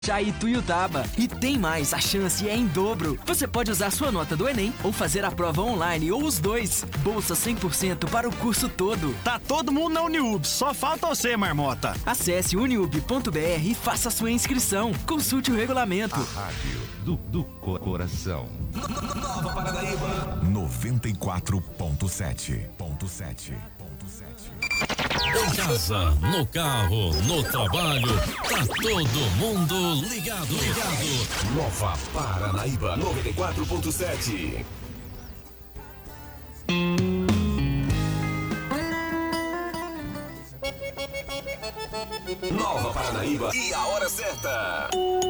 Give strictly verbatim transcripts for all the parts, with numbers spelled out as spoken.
e Tuiutaba. E tem mais, a chance é em dobro. Você pode usar sua nota do Enem ou fazer a prova online ou os dois. Bolsa cem por cento para o curso todo. Tá todo mundo na Uniub, só falta você, Marmota. Acesse uniub ponto br e faça sua inscrição. Consulte o regulamento. A rádio do, do coração. Nova Paranaíba. noventa e quatro ponto sete. Ponto sete. Ponto sete. Em casa, no carro, no trabalho, tá todo mundo ligado. Ligado. Nova Paranaíba noventa e quatro ponto sete. Nova Paranaíba e a hora certa.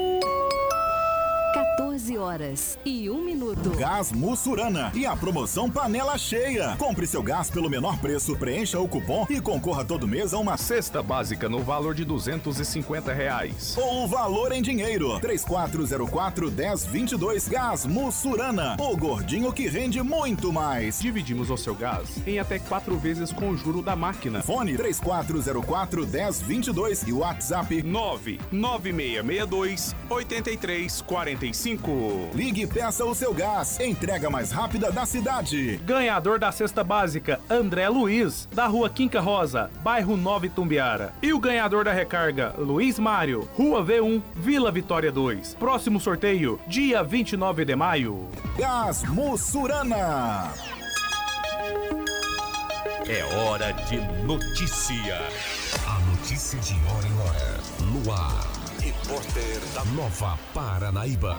quatorze horas e um minuto. Gás Mussurana e a promoção Panela Cheia. Compre seu gás pelo menor preço, preencha o cupom e concorra todo mês a uma cesta básica no valor de duzentos e cinquenta reais. Ou o valor em dinheiro. três quatro zero quatro, um zero dois dois. Gás Mussurana. O gordinho que rende muito mais. Dividimos o seu gás em até quatro vezes com o juro da máquina. Fone três quatro zero quatro, um zero dois dois e WhatsApp nove nove seis seis dois, oito três quatro cinco. Ligue e peça o seu gás. Entrega mais rápida da cidade. Ganhador da cesta básica, André Luiz, da rua Quinca Rosa, bairro Nova Itumbiara. E o ganhador da recarga, Luiz Mário, rua V um, Vila Vitória dois. Próximo sorteio, dia vinte e nove de maio. Gás Mussurana. É hora de notícia. A notícia de hora em hora. No ar. Repórter da Nova Paranaíba.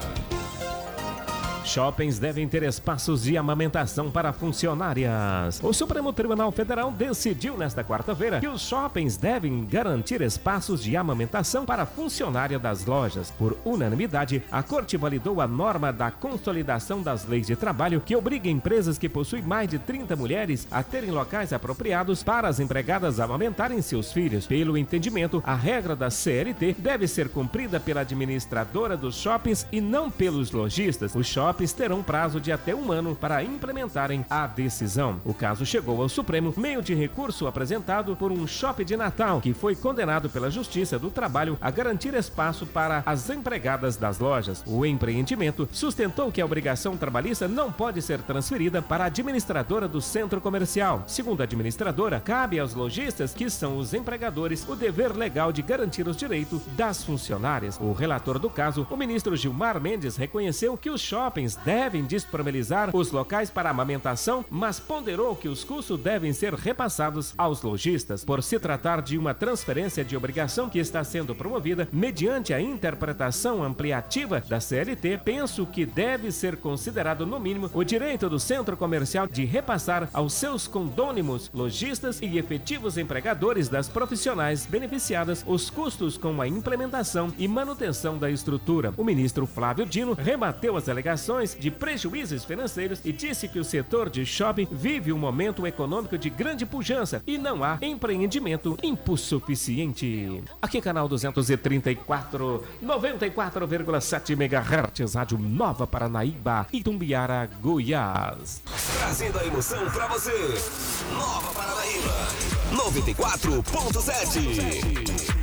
Shoppings devem ter espaços de amamentação para funcionárias. O Supremo Tribunal Federal decidiu nesta quarta-feira que os shoppings devem garantir espaços de amamentação para funcionária das lojas. Por unanimidade, a Corte validou a norma da consolidação das leis de trabalho que obriga empresas que possuem mais de trinta mulheres a terem locais apropriados para as empregadas amamentarem seus filhos. Pelo entendimento, a regra da C L T deve ser cumprida pela administradora dos shoppings e não pelos lojistas. Os shoppings terão prazo de até um ano para implementarem a decisão. O caso chegou ao Supremo meio de recurso apresentado por um shopping de Natal que foi condenado pela Justiça do Trabalho a garantir espaço para as empregadas das lojas. O empreendimento sustentou que a obrigação trabalhista não pode ser transferida para a administradora do centro comercial. Segundo a administradora, cabe aos lojistas, que são os empregadores, o dever legal de garantir os direitos das funcionárias. O relator do caso, o ministro Gilmar Mendes, reconheceu que os shoppings devem disponibilizar os locais para amamentação, mas ponderou que os custos devem ser repassados aos lojistas. Por se tratar de uma transferência de obrigação que está sendo promovida mediante a interpretação ampliativa da C L T, penso que deve ser considerado no mínimo o direito do centro comercial de repassar aos seus condônimos, lojistas e efetivos empregadores das profissionais beneficiadas os custos com a implementação e manutenção da estrutura. O ministro Flávio Dino rebateu as alegações de prejuízos financeiros e disse que o setor de shopping vive um momento econômico de grande pujança e não há empreendimento suficiente. Aqui canal duzentos e trinta e quatro, noventa e quatro vírgula sete megahertz, Rádio Nova Paranaíba, Itumbiara, Goiás. Trazendo a emoção pra você. Nova Paranaíba, noventa e quatro ponto sete.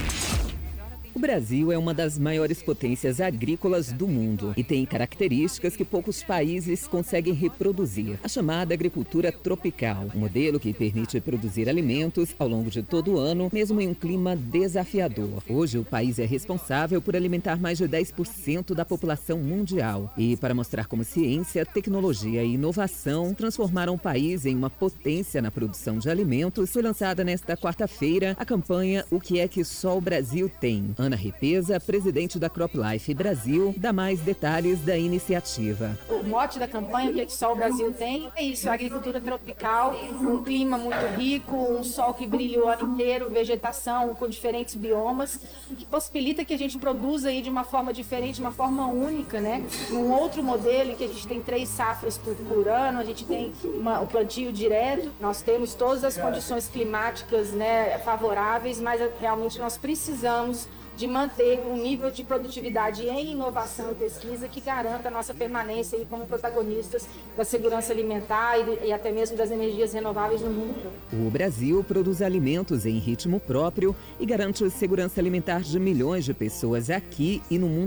O Brasil é uma das maiores potências agrícolas do mundo e tem características que poucos países conseguem reproduzir. A chamada agricultura tropical, um modelo que permite produzir alimentos ao longo de todo o ano, mesmo em um clima desafiador. Hoje, o país é responsável por alimentar mais de dez por cento da população mundial. E para mostrar como ciência, tecnologia e inovação transformaram o país em uma potência na produção de alimentos, foi lançada nesta quarta-feira a campanha O que é que só o Brasil tem? Ana Repesa, presidente da CropLife Brasil, dá mais detalhes da iniciativa. O mote da campanha, o que é que só o Brasil tem, é isso, a agricultura tropical, um clima muito rico, um sol que brilha o ano inteiro, vegetação com diferentes biomas, que possibilita que a gente produza aí de uma forma diferente, de uma forma única, né? Num outro modelo em que a gente tem três safras por, por ano, a gente tem uma, o plantio direto, nós temos todas as condições climáticas, né, favoráveis, mas realmente nós precisamos de manter um nível de produtividade em inovação e pesquisa que garanta a nossa permanência aí como protagonistas da segurança alimentar e, e até mesmo das energias renováveis no mundo. O Brasil produz alimentos em ritmo próprio e garante segurança alimentar de milhões de pessoas aqui e no mundo